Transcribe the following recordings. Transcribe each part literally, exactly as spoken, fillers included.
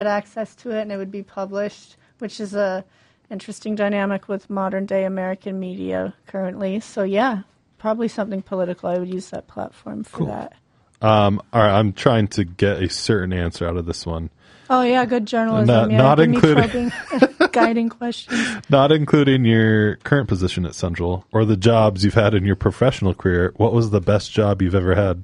access to it and it would be published, which is a interesting dynamic with modern day American media currently. So yeah, probably something political. I would use that platform for cool. that. Um, all right, I'm trying to get a certain answer out of this one. Oh yeah, good journalism. Not, yeah, not give including me probing, guiding questions. Not including your current position at Central or the jobs you've had in your professional career. What was the best job you've ever had?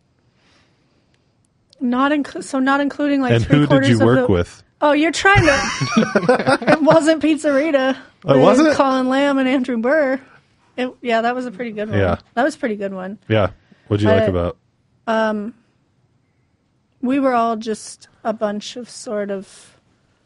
Not inclu- so not including like and three who quarters did you work of the- with? Oh, you're trying to. It wasn't Pizzerita. Oh, was it? Colin Lamb and Andrew Burr. It, yeah, that was a pretty good one. Yeah. That was a pretty good one. Yeah. What'd you I, like about? Um, we were all just a bunch of sort of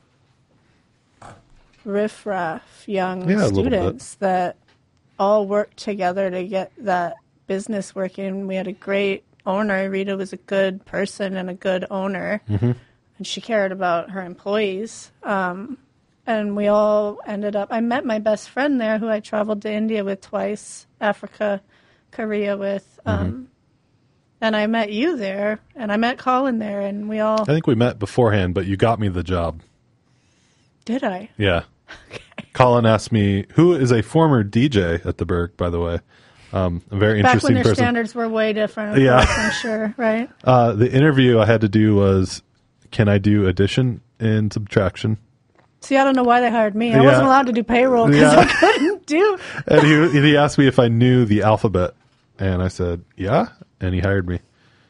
riffraff young Yeah, a little bit. students that all worked together to get that business working. We had a great owner. Rita was a good person and a good owner, Mm-hmm. and she cared about her employees. Um, and we all ended up, I met my best friend there who I traveled to India with twice, Africa, Korea with. Um, Mm-hmm. And I met you there, and I met Colin there, and we all... I think we met beforehand, but you got me the job. Did I? Yeah. Okay. Colin asked me, who is a former D J at the Berg, by the way. Um, a very Back interesting when their person. standards were way different, of Yeah. course, I'm sure, right? Uh, the interview I had to do was, can I do addition and subtraction? See, I don't know why they hired me. I Yeah. wasn't allowed to do payroll because Yeah. I couldn't do... And he, he asked me if I knew the alphabet. And I said, yeah. And he hired me.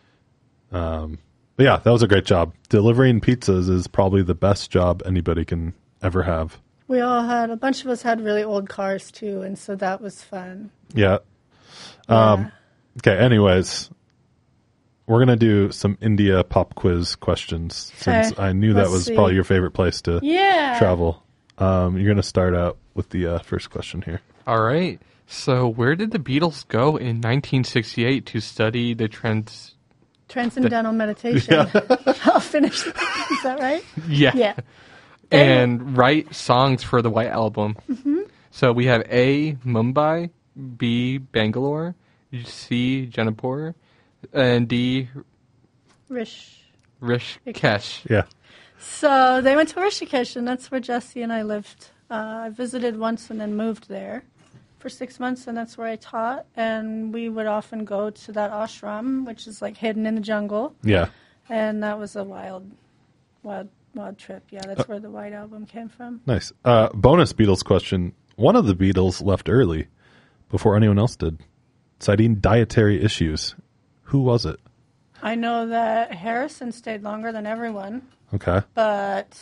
Um, but yeah, that was a great job. Delivering pizzas is probably the best job anybody can ever have. We all had... A bunch of us had really old cars, too, and so that was fun. Yeah. Yeah. Um, okay, anyways, we're going to do some India pop quiz questions since Okay, I knew that let's was see. probably your favorite place to Yeah. travel. Um, you're going to start out with the uh, first question here. All right. So where did the Beatles go in nineteen sixty-eight to study the trans... Transcendental meditation. I'll finish. Is that right? Yeah. Yeah. And write songs for the White Album. Mm-hmm. So we have A, Mumbai, B, Bangalore, C, Jaipur, and D, Rish. Rishikesh. Yeah. So they went to Rishikesh, and that's where Jesse and I lived. Uh, I visited once and then moved there for six months, and that's where I taught. And we would often go to that ashram, which is like hidden in the jungle. Yeah. And that was a wild, wild, wild trip. Yeah, that's uh, where the White Album came from. Nice. Uh, bonus Beatles question. One of the Beatles left early before anyone else did, citing dietary issues. Who was it? I know that Harrison stayed longer than everyone. Okay. But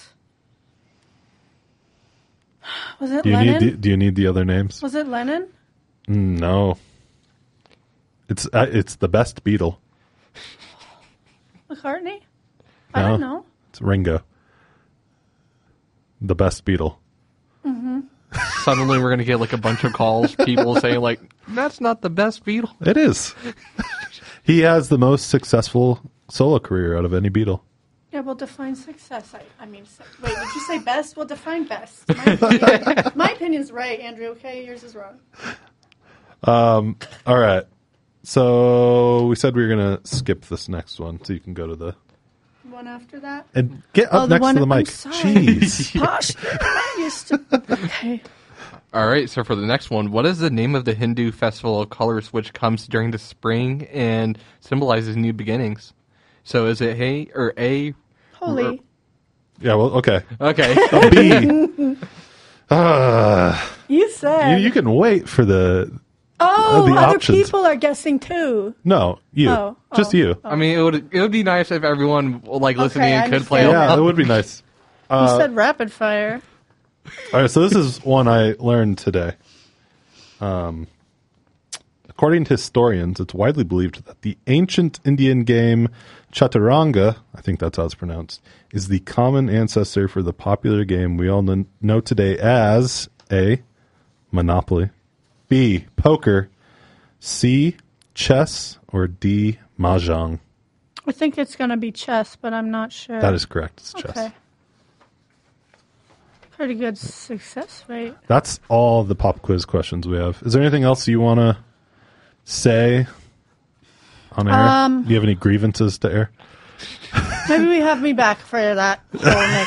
was it do you Lennon? Need the, do you need the other names? Was it Lennon? No. It's uh, it's the best Beatle. McCartney? No, I don't know. It's Ringo. The best Beatle. Mm-hmm. Suddenly we're going to get like a bunch of calls, people saying like, that's not the best Beatle. It is. He has the most successful solo career out of any Beatle. Yeah, well, define success. I, I mean, wait, did you say best? Well, define best. My, opinion, my opinion's right, Andrew, okay? Yours is wrong. Um. All right. So we said we were going to skip this next one so you can go to the... One after that? And get up oh, next one, to the mic. I'm sorry. Jeez. Gosh, I used to... Okay. All right, so for the next one, what is the name of the Hindu festival of colors which comes during the spring and symbolizes new beginnings? So is it hey or A? Holy. Yeah, well, okay. Okay. A B. uh, you said... You, you can wait for the... Oh, the other options. people are guessing too. No, you. Oh, Just oh, you. oh. I mean, it would it would be nice if everyone like listening Okay, I could play understand. along. Yeah, it would be nice. Uh, You said rapid fire. All right, so this is one I learned today. Um, according to historians, it's widely believed that the ancient Indian game Chaturanga, I think that's how it's pronounced, is the common ancestor for the popular game we all kn- know today as A, Monopoly, B, poker, C, chess, or D, mahjong. I think it's going to be chess, but I'm not sure. That is correct. It's okay. chess. Pretty good success rate. That's all the pop quiz questions we have. Is there anything else you want to say on air? Um, Do you have any grievances to air? Maybe we have me back for that whole next